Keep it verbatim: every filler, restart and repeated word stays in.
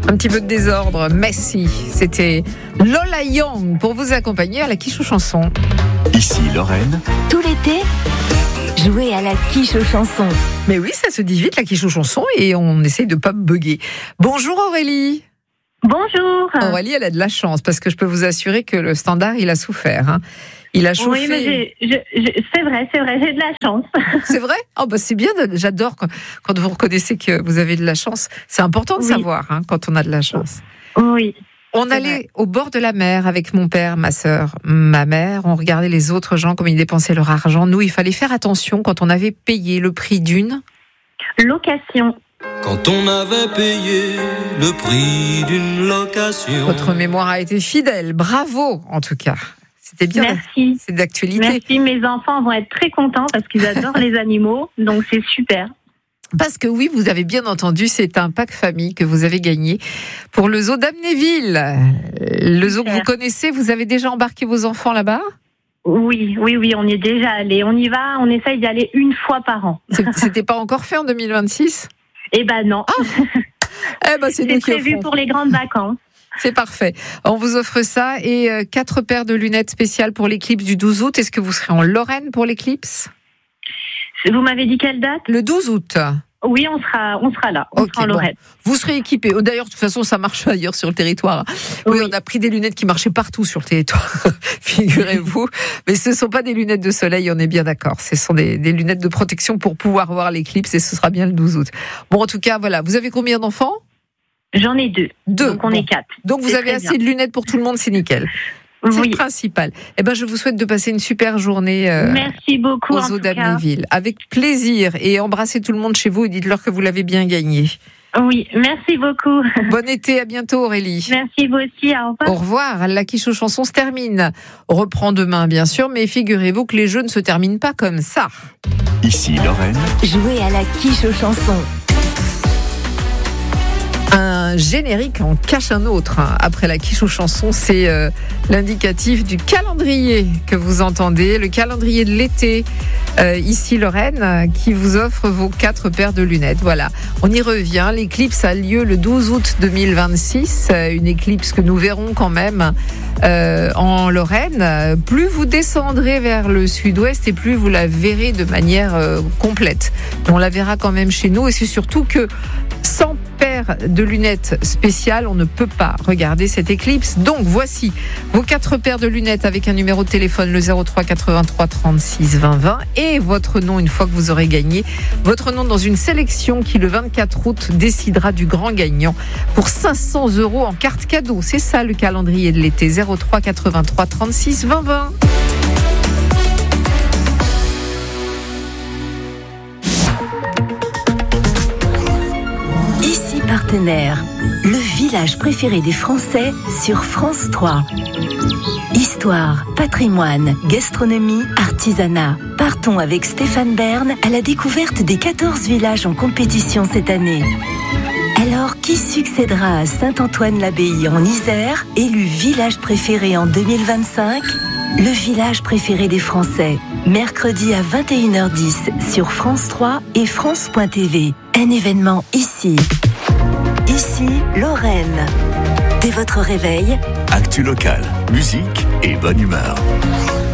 Un petit peu de désordre, Messi. C'était Lola Young pour vous accompagner à la quiche aux chansons. Ici Lorraine. Tout l'été, jouez à la quiche aux chansons. Mais oui, ça se dit vite la quiche aux chansons et on essaye de pas bugger. Bonjour Aurélie. Bonjour. Aurélie, elle a de la chance parce que je peux vous assurer que le standard, il a souffert. Hein. Il a chauffé. Oui, mais j'ai, je, je, c'est vrai, c'est vrai, j'ai de la chance. C'est vrai ? Oh bah c'est bien, de, j'adore quand, quand vous reconnaissez que vous avez de la chance. C'est important de Oui. savoir hein, quand on a de la chance. Oui. On C'est allait vrai. au bord de la mer avec mon père, ma sœur, ma mère. On regardait les autres gens, comme ils dépensaient leur argent. Nous, il fallait faire attention quand on avait payé le prix d'une... Location. Quand on avait payé le prix d'une location. Votre mémoire a été fidèle. Bravo, en tout cas. C'était bien. Merci. C'est d'actualité. Merci, mes enfants vont être très contents parce qu'ils adorent les animaux, donc c'est super. Parce que oui, vous avez bien entendu, c'est un pack famille que vous avez gagné pour le zoo d'Amnéville. Le zoo que vous connaissez, vous avez déjà embarqué vos enfants là-bas ? Oui, oui, oui, on y est déjà allé. On y va, on essaye d'y aller une fois par an. C'était pas encore fait en deux mille vingt-six ? Eh ben non. Eh ben c'est nous C'est qui prévu offrons. pour les grandes vacances. C'est parfait. On vous offre ça et euh, quatre paires de lunettes spéciales pour l'éclipse du douze août. Est-ce que vous serez en Lorraine pour l'éclipse ? Vous m'avez dit quelle date ? Le douze août. Oui, on sera, on sera là. On Ok, sera en bon. Lorraine. Vous serez équipés. Oh, d'ailleurs, de toute façon, ça marche ailleurs sur le territoire. Oui, Oui. on a pris des lunettes qui marchaient partout sur le territoire, figurez-vous. Mais ce ne sont pas des lunettes de soleil, on est bien d'accord. Ce sont des, des lunettes de protection pour pouvoir voir l'éclipse et ce sera bien le douze août. Bon, en tout cas, voilà. Vous avez combien d'enfants ? J'en ai deux. Deux. Donc on Bon. est quatre. Donc vous C'est avez très assez de lunettes pour tout le monde, c'est nickel. C'est Oui. le principal. Eh ben, je vous souhaite de passer une super journée euh, Merci beaucoup. aux en eaux tout cas. d'Amnéville. Avec plaisir. Et embrassez tout le monde chez vous et dites-leur que vous l'avez bien gagné. Oui, merci beaucoup. Bon été, à bientôt Aurélie. Merci vous aussi. Au revoir. Au revoir. La quiche aux chansons se termine. On reprend demain, bien sûr, mais figurez-vous que les jeux ne se terminent pas comme ça. Ici Lorraine. Jouez à la quiche aux chansons. Un générique en cache un autre. Après la quiche aux chansons, c'est euh, l'indicatif du calendrier que vous entendez, le calendrier de l'été. Euh, ici Lorraine, euh, qui vous offre vos quatre paires de lunettes. Voilà, on y revient. L'éclipse a lieu le douze août deux mille vingt-six, euh, une éclipse que nous verrons quand même euh, en Lorraine. Plus vous descendrez vers le sud-ouest et plus vous la verrez de manière euh, complète. On la verra quand même chez nous et c'est surtout que sans paire de lunettes spéciales, on ne peut pas regarder cette éclipse. Donc voici vos quatre paires de lunettes avec un numéro de téléphone, le zéro trois quatre-vingt-trois trente-six vingt vingt, et votre nom une fois que vous aurez gagné. Votre nom dans une sélection qui, le vingt-quatre août, décidera du grand gagnant pour cinq cents euros en carte cadeau. C'est ça le calendrier de l'été, zéro trois quatre-vingt-trois trente-six vingt vingt. Ici Partenaire, le village préféré des Français sur France trois. Histoire, patrimoine, gastronomie, artisanat. Partons avec Stéphane Bern à la découverte des quatorze villages en compétition cette année. Alors, qui succédera à Saint-Antoine-l'Abbaye en Isère, élu village préféré en deux mille vingt-cinq ? Le village préféré des Français, mercredi à vingt et une heures dix sur France trois et France point T V. Un événement ici. Ici, Lorraine. Dès votre réveil, Actu locale, musique et bonne humeur.